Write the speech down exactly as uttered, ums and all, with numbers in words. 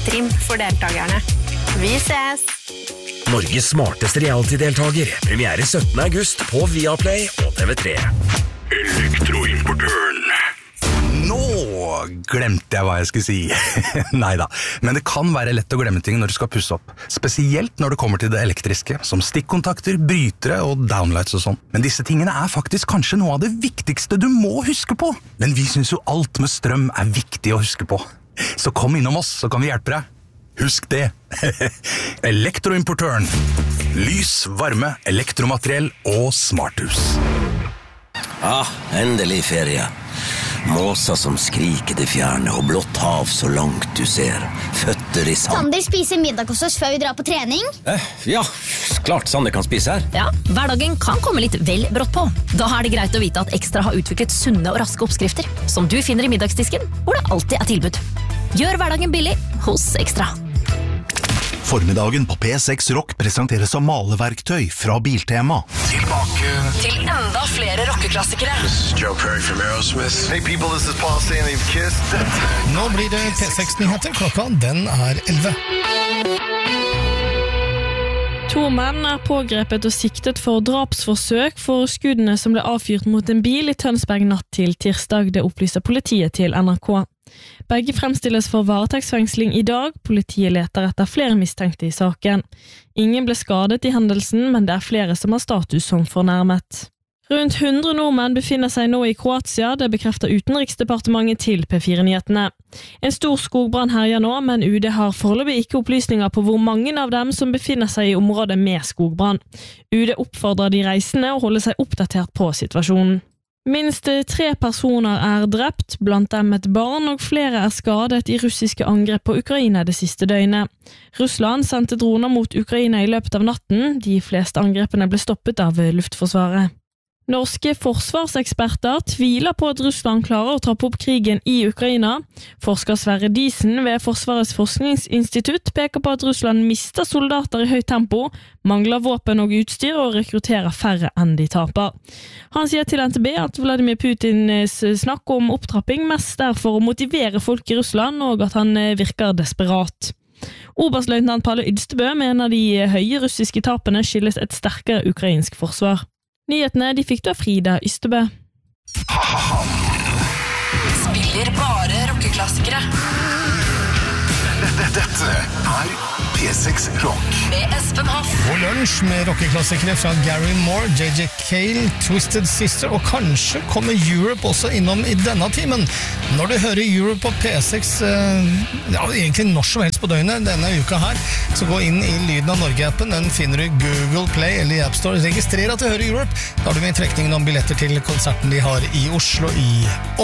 livestream for deltakerne. Vi ses! Norges smarteste reality-deltager. Premiere syttende august på Viaplay og T V tre. Elektroimportøren. Nå glemte jeg hva jeg skulle si. Neida, men det kan være lett å glemme ting når du skal pusse opp. Spesielt når det kommer til det elektriske, som stikkontakter, brytere og downlights og sånn. Men disse tingene er faktisk kanskje noe av det viktigste du må huske på. Men vi synes jo alt med strøm er viktig å huske på. Så kom innom oss, så kan vi hjelpe deg. Husk det. Elektroimportøren. Lys, varme, elektromateriell og smarthus. Ah, endelig ferie. Måser som skriker det fjerne, og blått hav så langt du ser. Føtter i sand. Sander spiser middag hos oss før vi drar på trening. Eh, ja, klart Sander kan spise her. Ja, hverdagen kan komme litt vel brått på. Da er det greit å vite at Ekstra har utviklet sunne og raske oppskrifter, som du finner i middagsdisken, hvor det alltid er tilbud. Gjør hverdagen billig hos Ekstra. Formiddagen på P seks Rock presenteres som maleverktøy fra Biltema. Tilbake Til enda flere rockeklassikere. Joe Perry from Aerosmith. Hey people, this is Paul Stanley of Kiss. Nå blir det P seks-nyheter. Klokka den er elleve. To menn er pågrepet og siktet for drapsforsøk for skuddene som ble avfyrt mot en bil i Tønsberg natt til tirsdag, det opplyser politiet til N R K. Begge fremstilles for varetektsfengsling i dag. Politiet leter etter flere mistenkte i saken. Ingen ble skadet i hendelsen, men det er flere som har status som fornærmet. Rundt hundre nordmenn befinner seg nå i Kroatia, det bekrefter Utenriksdepartementet til P fire-nyhetene. En stor skogbrann herjer nå, men U D har foreløpig ikke opplysninger på hvor mange av dem som befinner seg i området med skogbrann. U D oppfordrer de reisende å holde seg oppdatert på situasjonen. Minst tre personer er drept, blant dem et barn, og flere er skadet i russiske angrep på Ukraina det siste døgnet. Russland sendte droner mot Ukraina i løpet av natten. De fleste angrepene ble stoppet av Luftforsvaret. Norske forsvarseksperter tviler på at Russland klarer å trappe opp krigen i Ukraina. Forsker Sverre Diesen ved Forsvarets forskningsinstitutt peker på at Russland mister soldater i høyt tempo, mangler våpen og utstyr og rekrutterer færre enn de taper. Han sier til N T B at Vladimir Putins snakk om opptrapping mest er for å motivere folk i Russland, og at han virker desperat. Oberstløytnant Palle Ydstebø mener de høye russiske tapene skyldes et sterkere ukrainsk forsvar. Nyhetene de fikk du av Frida Ystebø. Spiller bare rockeklassikere. Dette er P seks Rock. Med Espen Hoff. Og lunsj med rockeklassikere fra Gary Moore, J J Cale, Twisted Sister, og kanskje kommer Europe også innom i denne timen. Når du hører Europe på P seks, ja, egentlig når som helst på døgnet denne uka her, så gå inn i Lyden av Norge-appen, den finner du Google Play eller i App Store. Registrer at du hører Europe, da har du med trekningen om billetter til konserten de har i Oslo i